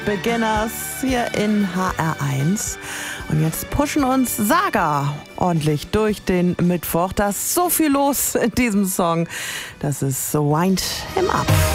Beginners hier in HR1. Und jetzt pushen uns Saga ordentlich durch den Mittwoch. Da ist so viel los in diesem Song. Das ist Wind Him Up.